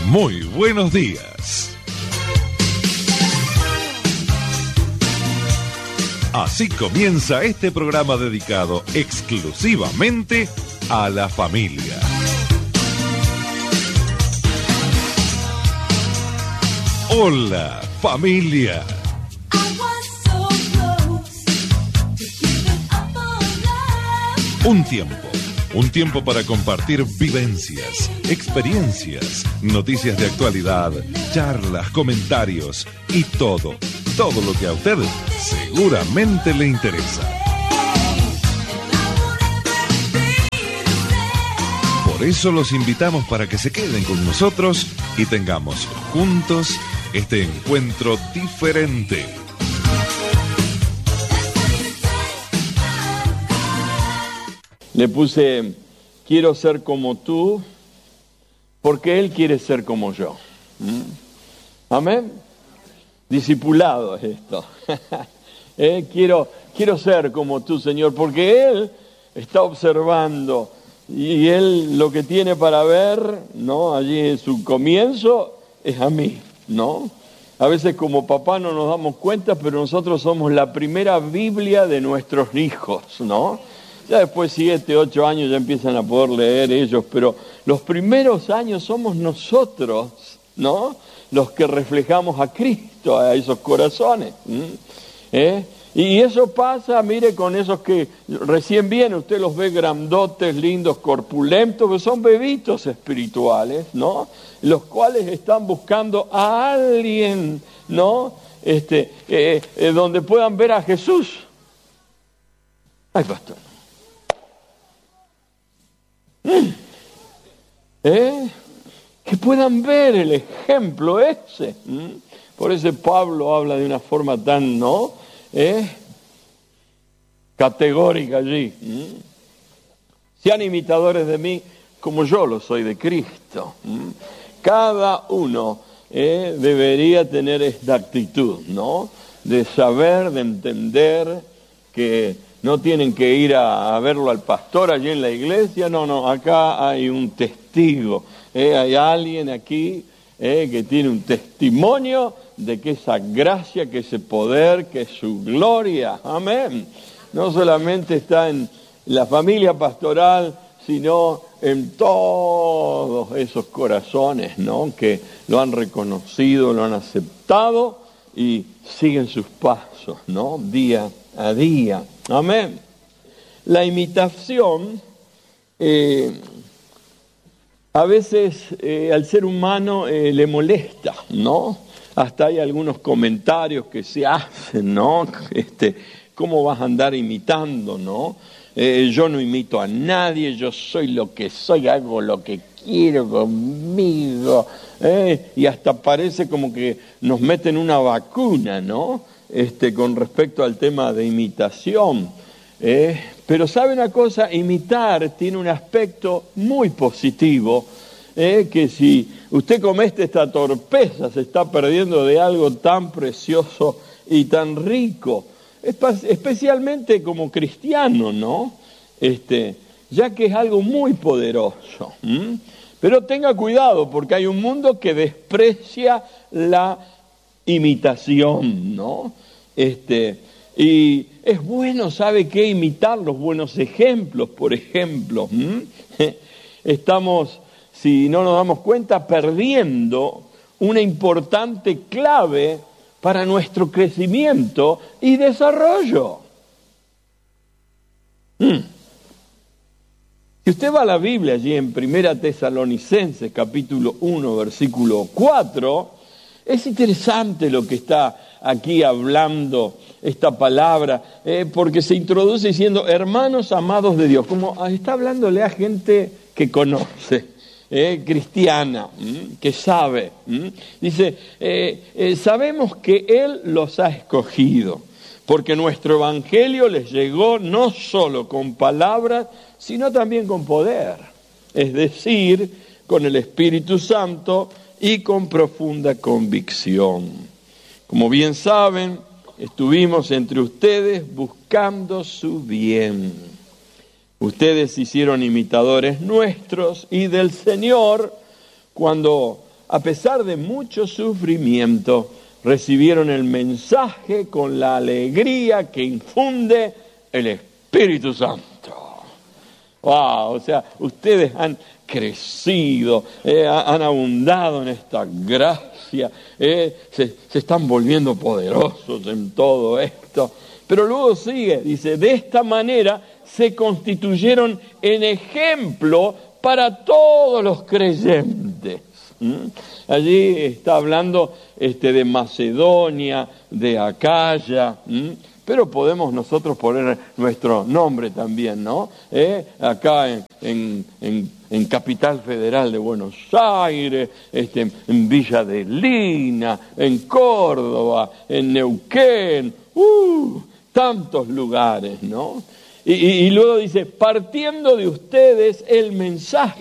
Muy buenos días. Así comienza este programa dedicado exclusivamente a la familia. Hola, familia. Un tiempo para compartir vivencias, experiencias, noticias de actualidad, charlas, comentarios y todo lo que a usted seguramente le interesa. Por eso los invitamos para que se queden con nosotros y tengamos juntos este encuentro diferente. Le puse, quiero ser como tú, porque Él quiere ser como yo. Amén. Discipulado es esto. Quiero ser como tú, Señor, porque Él está observando y Él lo que tiene para ver, ¿no? Allí en su comienzo es a mí, ¿no? A veces como papá no nos damos cuenta, pero nosotros somos la primera Biblia de nuestros hijos, ¿no? Ya después 7, 8 años ya empiezan a poder leer ellos, pero los primeros años somos nosotros, ¿no? Los que reflejamos a Cristo, a esos corazones. Y eso pasa, mire, con esos que recién vienen, usted los ve grandotes, lindos, corpulentos, que son bebitos espirituales, ¿no? Los cuales están buscando a alguien, ¿no? Donde puedan ver a Jesús. Ay, pastor. Que puedan ver el ejemplo ese. Por eso Pablo habla de una forma tan, ¿no? Categórica allí. Sean imitadores de mí como yo lo soy de Cristo. Cada uno debería tener esta actitud, ¿no? De saber, de entender que no tienen que ir a verlo al pastor allí en la iglesia, no, acá hay un testigo, hay alguien aquí que tiene un testimonio de que esa gracia, que ese poder, que su gloria, amén, no solamente está en la familia pastoral, sino en todos esos corazones, ¿no? Que lo han reconocido, lo han aceptado y siguen sus pasos, ¿no? Día a día. Amén. La imitación, a veces al ser humano le molesta, ¿no? Hasta hay algunos comentarios que se hacen, ¿no? ¿Cómo vas a andar imitando, no? Yo no imito a nadie, yo soy lo que soy, hago lo que quiero conmigo. Y hasta parece como que nos meten una vacuna, ¿no? Con respecto al tema de imitación. Pero ¿sabe una cosa? Imitar tiene un aspecto muy positivo, que si usted comete esta torpeza se está perdiendo de algo tan precioso y tan rico, especialmente como cristiano, ¿no? Ya que es algo muy poderoso. Pero tenga cuidado, porque hay un mundo que desprecia la imitación, ¿no? Y es bueno, ¿sabe qué? Imitar los buenos ejemplos, por ejemplo. Estamos, si no nos damos cuenta, perdiendo una importante clave para nuestro crecimiento y desarrollo. Si usted va a la Biblia allí en 1 Tesalonicenses, capítulo 1, versículo 4, es interesante lo que está aquí hablando esta palabra, porque se introduce diciendo, hermanos amados de Dios, como está hablándole a gente que conoce, cristiana, que sabe. Dice, sabemos que Él los ha escogido, porque nuestro evangelio les llegó no solo con palabras, sino también con poder, es decir, con el Espíritu Santo y con profunda convicción. Como bien saben, estuvimos entre ustedes buscando su bien. Ustedes se hicieron imitadores nuestros y del Señor cuando a pesar de mucho sufrimiento, recibieron el mensaje con la alegría que infunde el Espíritu Santo. ¡Wow! O sea, ustedes han crecido, han abundado en esta gracia, se están volviendo poderosos en todo esto. Pero luego sigue, dice, de esta manera se constituyeron en ejemplo para todos los creyentes. Allí está hablando de Macedonia, de Acaya, pero podemos nosotros poner nuestro nombre también, ¿no? Acá en Capital Federal de Buenos Aires, en Villa de Lina, en Córdoba, en Neuquén, tantos lugares, ¿no? Y luego dice, partiendo de ustedes el mensaje